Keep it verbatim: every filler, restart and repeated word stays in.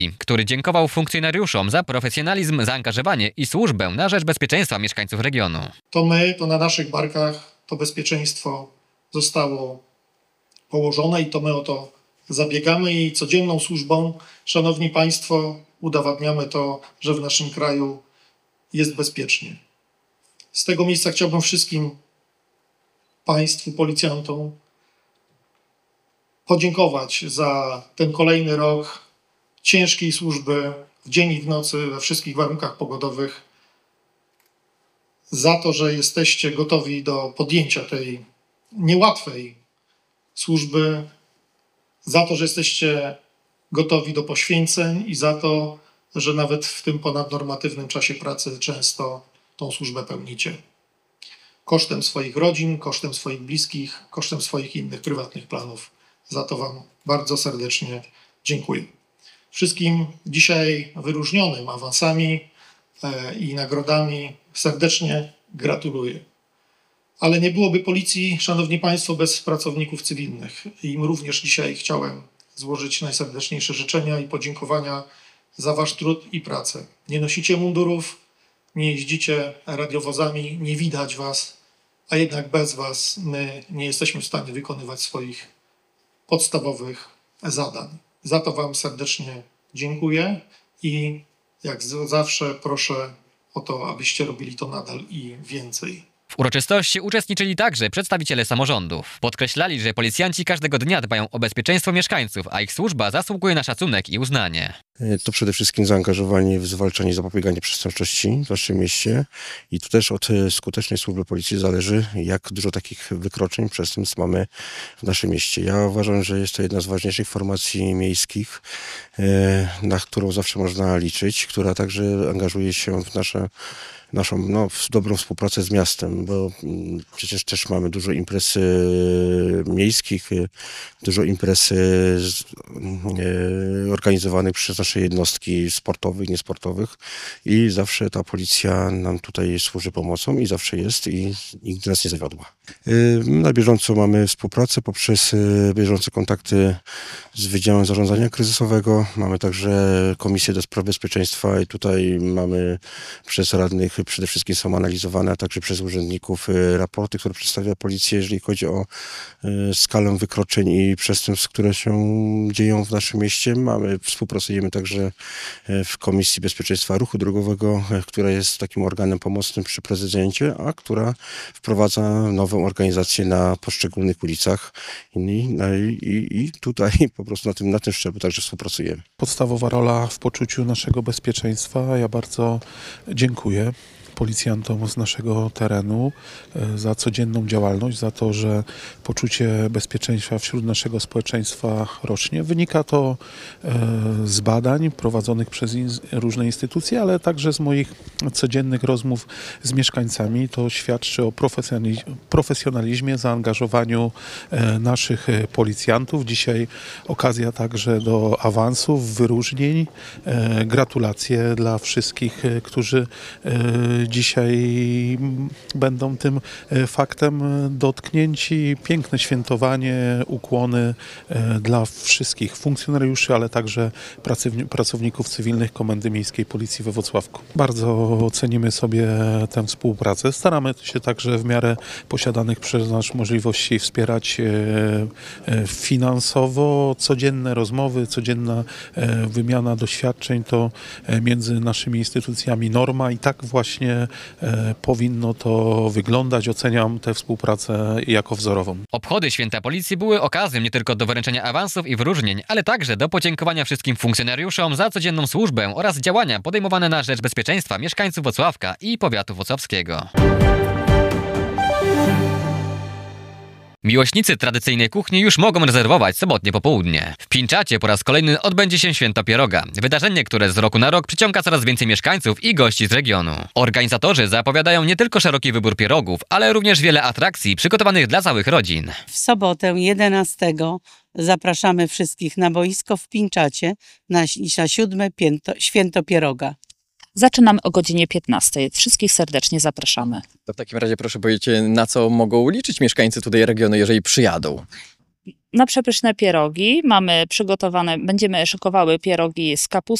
który dziękował funkcjonariuszom za profesjonalizm, zaangażowanie i służbę na rzecz bezpieczeństwa mieszkańców regionu. To my, to na naszych barkach to bezpieczeństwo zostało położone i to my o to zabiegamy i codzienną służbą, szanowni państwo, udowadniamy to, że w naszym kraju jest bezpiecznie. Z tego miejsca chciałbym wszystkim państwu, policjantom podziękować za ten kolejny rok ciężkiej służby w dzień i w nocy, we wszystkich warunkach pogodowych, za to, że jesteście gotowi do podjęcia tej niełatwej służby, za to, że jesteście gotowi do poświęceń i za to, że nawet w tym ponadnormatywnym czasie pracy często tą służbę pełnicie. Kosztem swoich rodzin, kosztem swoich bliskich, kosztem swoich innych prywatnych planów. Za to wam bardzo serdecznie dziękuję. Wszystkim dzisiaj wyróżnionym awansami i nagrodami serdecznie gratuluję. Ale nie byłoby policji, szanowni państwo, bez pracowników cywilnych. I im również dzisiaj chciałem złożyć najserdeczniejsze życzenia i podziękowania za wasz trud i pracę. Nie nosicie mundurów, nie jeździcie radiowozami, nie widać was, a jednak bez was my nie jesteśmy w stanie wykonywać swoich podstawowych zadań. Za to wam serdecznie dziękuję i jak zawsze proszę o to, abyście robili to nadal i więcej. W uroczystości uczestniczyli także przedstawiciele samorządów. Podkreślali, że policjanci każdego dnia dbają o bezpieczeństwo mieszkańców, a ich służba zasługuje na szacunek i uznanie. To przede wszystkim zaangażowanie w zwalczanie i zapobieganie przestępczości w naszym mieście i tu też od skutecznej służby policji zależy, jak dużo takich wykroczeń, przestępstw mamy w naszym mieście. Ja uważam, że jest to jedna z ważniejszych formacji miejskich, na którą zawsze można liczyć, która także angażuje się w nasze naszą no, dobrą współpracę z miastem, bo przecież też mamy dużo imprez miejskich, dużo imprez organizowanych przez nasze jednostki sportowych, niesportowych i zawsze ta policja nam tutaj służy pomocą i zawsze jest i nigdy nas nie zawiodła. Na bieżąco mamy współpracę poprzez bieżące kontakty z Wydziałem Zarządzania Kryzysowego. Mamy także Komisję do Spraw Bezpieczeństwa i tutaj mamy przez radnych przede wszystkim są analizowane, a także przez urzędników raporty, które przedstawia policja, jeżeli chodzi o skalę wykroczeń i przestępstw, które się dzieją w naszym mieście. Mamy, współpracujemy także w Komisji Bezpieczeństwa Ruchu Drogowego, która jest takim organem pomocnym przy prezydencie, a która wprowadza nową organizację na poszczególnych ulicach i, i, i tutaj po prostu na tym, na tym szczeblu także współpracujemy. Podstawowa rola w poczuciu naszego bezpieczeństwa. Ja bardzo dziękuję policjantom z naszego terenu za codzienną działalność, za to, że poczucie bezpieczeństwa wśród naszego społeczeństwa rośnie. Wynika to z badań prowadzonych przez różne instytucje, ale także z moich codziennych rozmów z mieszkańcami. To świadczy o profesjonalizmie, zaangażowaniu naszych policjantów. Dzisiaj okazja także do awansów, wyróżnień. Gratulacje dla wszystkich, którzy dzisiaj będą tym faktem dotknięci. Piękne świętowanie, ukłony dla wszystkich funkcjonariuszy, ale także pracowników cywilnych Komendy Miejskiej Policji we Włocławku. Bardzo cenimy sobie tę współpracę. Staramy się także w miarę posiadanych przez nas możliwości wspierać finansowo. Codzienne rozmowy, codzienna wymiana doświadczeń to między naszymi instytucjami norma i tak właśnie powinno to wyglądać. Oceniam tę współpracę jako wzorową. Obchody Święta Policji były okazją nie tylko do wręczenia awansów i wyróżnień, ale także do podziękowania wszystkim funkcjonariuszom za codzienną służbę oraz działania podejmowane na rzecz bezpieczeństwa mieszkańców Włocławka i powiatu włocławskiego. Miłośnicy tradycyjnej kuchni już mogą rezerwować sobotnie popołudnie. W Pińczacie po raz kolejny odbędzie się Święto Pieroga. Wydarzenie, które z roku na rok przyciąga coraz więcej mieszkańców i gości z regionu. Organizatorzy zapowiadają nie tylko szeroki wybór pierogów, ale również wiele atrakcji przygotowanych dla całych rodzin. W sobotę jedenastego zapraszamy wszystkich na boisko w Pińczacie na, na siódme pięto, Święto Pieroga. Zaczynamy o godzinie piętnastej. Wszystkich serdecznie zapraszamy. To w takim razie proszę powiedzieć, na co mogą liczyć mieszkańcy tutaj regionu, jeżeli przyjadą? na przepyszne pierogi. Mamy przygotowane, będziemy szykowały pierogi z kapustą,